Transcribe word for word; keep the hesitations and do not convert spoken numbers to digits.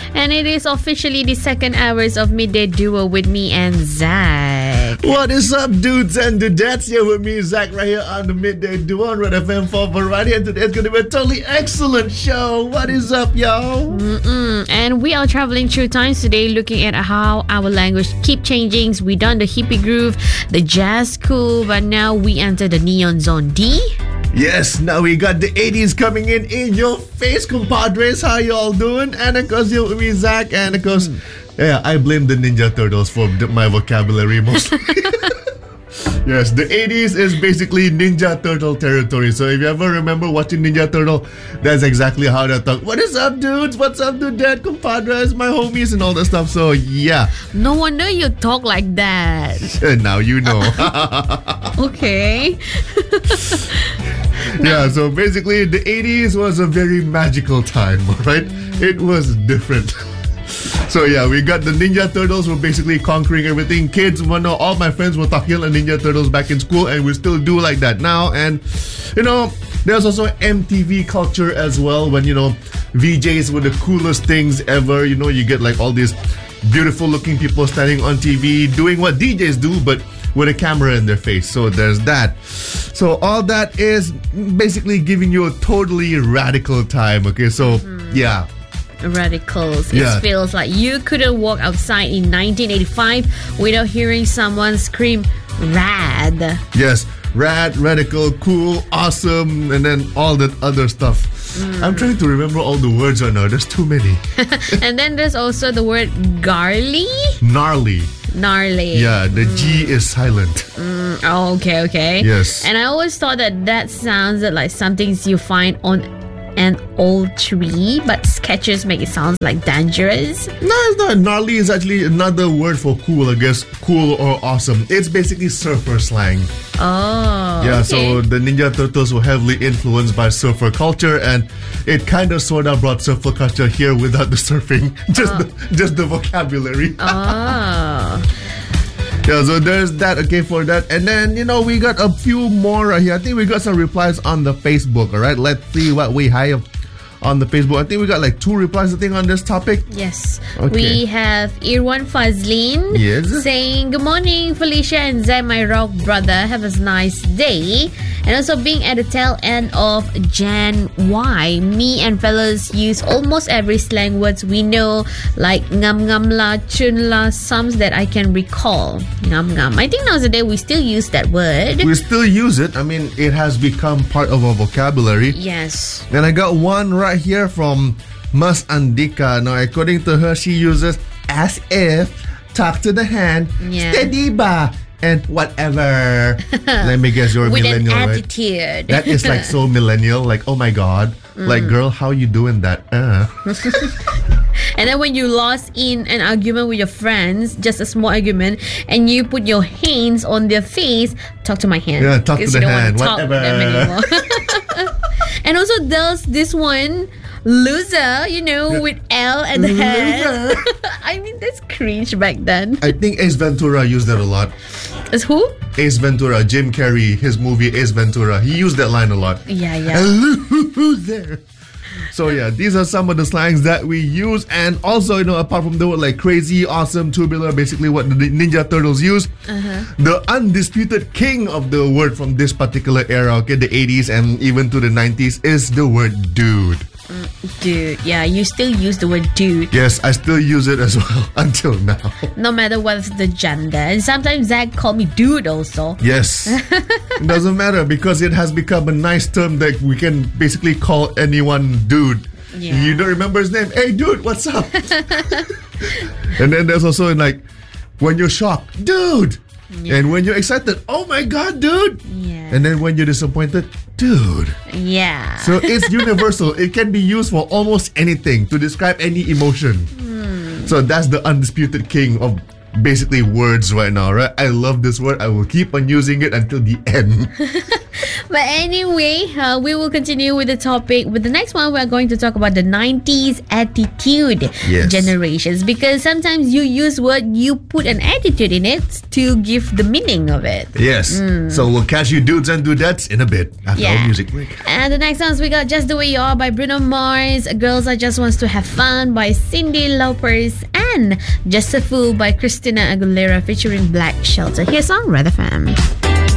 And it is officially the second hours of Midday Duo with me and Zach. What is up, dudes and dudettes? Here with me, Zach, right here on the Midday Duo on Red F M for Variety. And today it's going to be a totally excellent show. What is up, y'all? Mm-mm. And we are traveling through times today, looking at how our language keep changing. We done the hippie groove, the jazz cool, but now we enter the neon zone D. Yes, now we got the eighties coming in in your face, compadres. How y'all doing? And of course, you're with me, Zach. And of course, mm. yeah, I blame the Ninja Turtles for the, my vocabulary mostly. Yes, the eighties is basically Ninja Turtle territory. So if you ever remember watching Ninja Turtle, that's exactly how they talk. What is up, dudes? What's up, dude, dad, compadres, my homies, and all that stuff. So yeah. No wonder you talk like that. Now you know. Okay. Yeah, so basically the eighties was a very magical time, right? It was different. So yeah, we got the Ninja Turtles were basically conquering everything. Kids, well, no, all my friends were talking about Ninja Turtles back in school, and we still do like that now. And you know, there's also M T V culture as well, when you know V Js were the coolest things ever. You know, you get like all these beautiful looking people standing on T V doing what D Js do, but with a camera in their face. So there's that. So all that is basically giving you a totally radical time. Okay, so mm. yeah. Radicals. Yeah. It feels like you couldn't walk outside in nineteen eighty-five without hearing someone scream rad. Yes, rad, radical, cool, awesome, and then all that other stuff. Mm. I'm trying to remember all the words right now. There's too many. And then there's also the word garly. Gnarly. Gnarly. Yeah, the mm. G is silent. Mm. Oh, okay, okay. Yes. And I always thought that that sounded like something you find on an old tree, but sketches make it sound like dangerous. No, it's not. Gnarly is actually another word for cool, I guess. Cool or awesome. It's basically surfer slang. Oh, yeah, okay. So the Ninja Turtles were heavily influenced by surfer culture, and it kind of sort of brought surfer culture here without the surfing, just oh. the, just the vocabulary. Oh. Yeah, so there's that, okay, for that. And then, you know, we got a few more right here. I think we got some replies on the Facebook, all right? Let's see what we have on the Facebook. I think we got like two replies, I think, on this topic. Yes. Okay. We have Irwan Fazlin yes. saying, good morning, Felicia and Zach, my rock brother. Have a nice day. And also being at the tail end of Gen Y, me and fellas use almost every slang words we know, like ngam ngam la, chun la, some that I can recall. Ngam ngam. I think nowadays we still use that word. We still use it. I mean, it has become part of our vocabulary. Yes. And I got one right here from Mas Andika. Now, according to her, she uses as if, talk to the hand, yeah. steady ba, and whatever. Let me guess, you're a with millennial, an right? attitude. That is like so millennial. Like, oh my god. Mm. Like, girl, how you doing that? Uh. And then when you lost in an argument with your friends, just a small argument, and you put your hands on their face, talk to my hand. Yeah, talk to the you don't hand. Want to talk Whatever. Them anymore. And also there's this one, loser, you know, yeah. with L at the head. I mean, that's cringe back then. I think Ace Ventura used that a lot. As who? Ace Ventura, Jim Carrey, his movie Ace Ventura. He used that line a lot. Yeah, yeah. Loser. So yeah, these are some of the slangs that we use. And also, you know, apart from the word like crazy, awesome, tubular, basically what the Ninja Turtles use, uh-huh. the undisputed king of the word from this particular era, okay, the eighties and even to the nineties, is the word dude. Mm, dude, yeah, you still use the word dude. Yes, I still use it as well until now. No matter what's the gender. And sometimes Zach called me dude also. Yes. It doesn't matter because it has become a nice term that we can basically call anyone dude. Yeah. You don't remember his name? Hey, dude, what's up? And then there's also like, when you're shocked, dude. Yeah. And when you're excited, oh my god, dude. Yeah. And then when you're disappointed, dude. Yeah. So it's universal. It can be used for almost anything to describe any emotion. Hmm. So that's the undisputed king of basically words right now, right? I love this word. I will keep on using it until the end. But anyway, uh, we will continue with the topic. With the next one, we're going to talk about the nineties attitude Yes. generations. Because sometimes you use word, you put an attitude in it to give the meaning of it. Yes. So we'll catch you dudes and dudettes in a bit after Yeah. our music break. And the next ones we got Just the Way You Are by Bruno Mars, Girls I Just Wants to Have Fun by Cyndi Lauper, and Just a Fool by Christina Aguilera featuring Black Shelter. Here's on Red F M.